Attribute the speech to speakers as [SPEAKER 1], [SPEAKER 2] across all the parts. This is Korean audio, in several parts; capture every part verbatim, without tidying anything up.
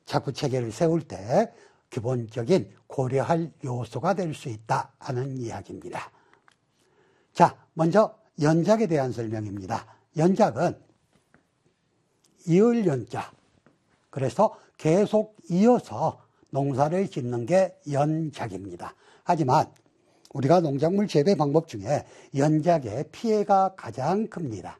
[SPEAKER 1] 작부 체계를 세울 때 기본적인 고려할 요소가 될 수 있다 하는 이야기입니다. 자, 먼저 연작에 대한 설명입니다. 연작은 이을 연자, 그래서 계속 이어서 농사를 짓는 게 연작입니다. 하지만 우리가 농작물 재배 방법 중에 연작의 피해가 가장 큽니다.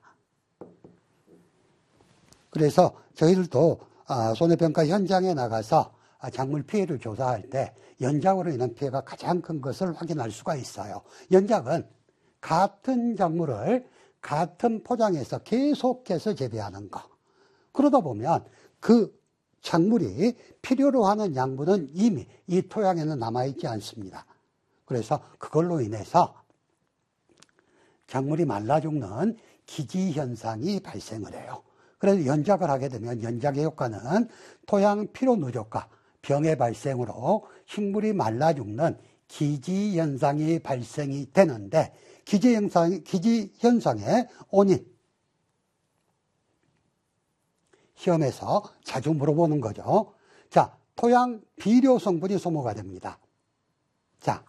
[SPEAKER 1] 그래서 저희들도 손해평가 현장에 나가서 작물 피해를 조사할 때 연작으로 인한 피해가 가장 큰 것을 확인할 수가 있어요. 연작은 같은 작물을 같은 포장에서 계속해서 재배하는 거. 그러다 보면 그 작물이 필요로 하는 양분은 이미 이 토양에는 남아있지 않습니다. 그래서 그걸로 인해서 작물이 말라 죽는 기지 현상이 발생을 해요. 그래서 연작을 하게 되면 연작의 효과는 토양 피로 누적과 병의 발생으로 식물이 말라 죽는 기지 현상이 발생이 되는데, 기지 현상, 기지 현상의 원인, 시험에서 자주 물어보는 거죠. 자, 토양 비료 성분이 소모가 됩니다. 자,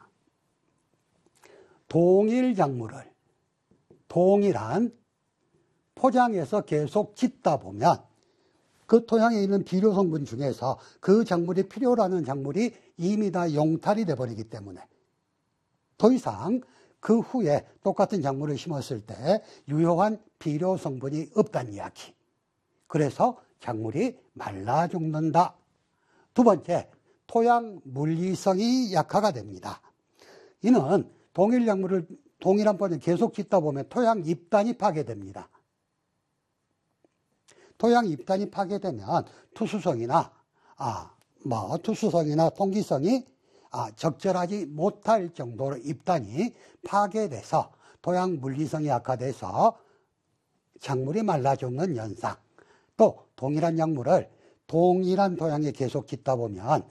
[SPEAKER 1] 동일 작물을 동일한 포장에서 계속 짓다 보면 그 토양에 있는 비료 성분 중에서 그 작물이 필요로 하는 작물이 이미 다 용탈이 돼버리기 때문에 더 이상 그 후에 똑같은 작물을 심었을 때 유효한 비료 성분이 없다는 이야기. 그래서 작물이 말라 죽는다. 두 번째, 토양 물리성이 약화가 됩니다. 이는 동일 작물을 동일한 포장에 계속 짓다 보면 토양 입단이 파괴됩니다. 토양 입단이 파괴되면 투수성이나 아, 뭐 투수성이나 통기성이 아, 적절하지 못할 정도로 입단이 파괴돼서 토양 물리성이 약화돼서 작물이 말라 죽는 현상. 또 동일한 작물을 동일한 토양에 계속 짓다 보면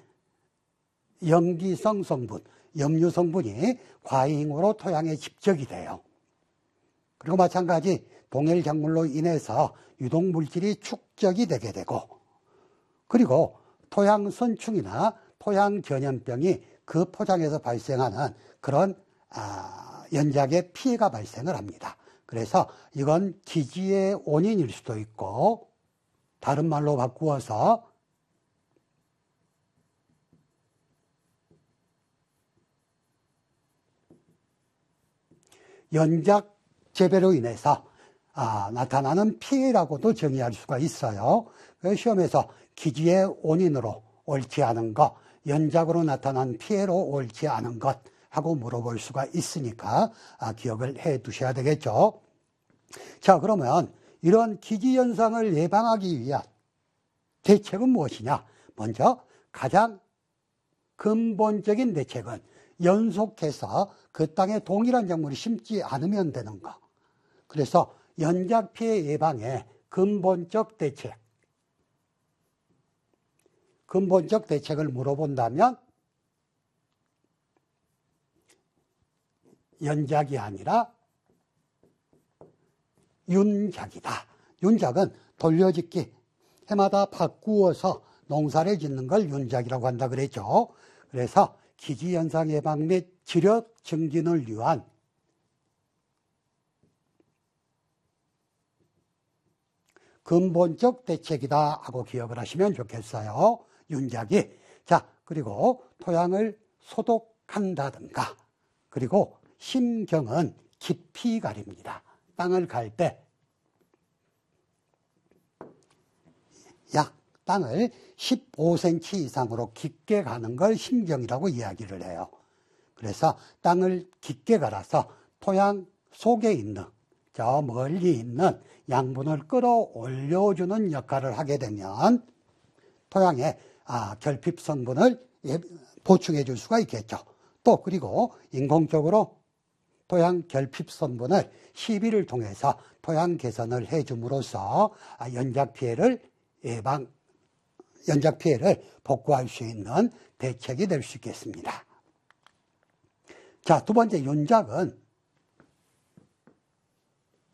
[SPEAKER 1] 염기성 성분, 염류 성분이 과잉으로 토양에 집적이 돼요. 그리고 마찬가지 동일 작물로 인해서 유독물질이 축적이 되게 되고, 그리고 토양 선충이나 토양 전염병이 그 포장에서 발생하는 그런 아, 연작의 피해가 발생을 합니다. 그래서 이건 기지의 원인일 수도 있고, 다른 말로 바꾸어서 연작 재배로 인해서 아, 나타나는 피해라고도 정의할 수가 있어요. 시험에서 기지의 원인으로 옳지 않은 것, 연작으로 나타난 피해로 옳지 않은 것 하고 물어볼 수가 있으니까 아, 기억을 해 두셔야 되겠죠. 자, 그러면 이런 기지 현상을 예방하기 위한 대책은 무엇이냐? 먼저 가장 근본적인 대책은 연속해서 그 땅에 동일한 작물을 심지 않으면 되는 거. 그래서 연작 피해 예방의 근본적 대책. 근본적 대책을 물어본다면 연작이 아니라 윤작이다. 윤작은 돌려짓기, 해마다 바꾸어서 농사를 짓는 걸 윤작이라고 한다 그랬죠. 그래서 기지현상 예방 및 지력 증진을 위한 근본적 대책이다 하고 기억을 하시면 좋겠어요. 윤작이. 자, 그리고 토양을 소독한다든가, 그리고 심경은 깊이 가립니다. 땅을 갈 때 약 땅을 십오 센티미터 이상으로 깊게 가는 걸 심경이라고 이야기를 해요. 그래서 땅을 깊게 갈아서 토양 속에 있는, 저 멀리 있는 양분을 끌어올려주는 역할을 하게 되면 토양에 아, 결핍 성분을 보충해 줄 수가 있겠죠. 또 그리고 인공적으로 토양 결핍 성분을 시비를 통해서 토양 개선을 해줌으로써 연작 피해를 예방, 연작 피해를 복구할 수 있는 대책이 될 수 있겠습니다. 자, 두 번째 윤작은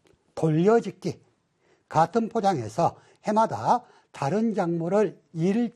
[SPEAKER 1] 돌려짓기. 같은 포장에서 해마다 다른 작물을 일,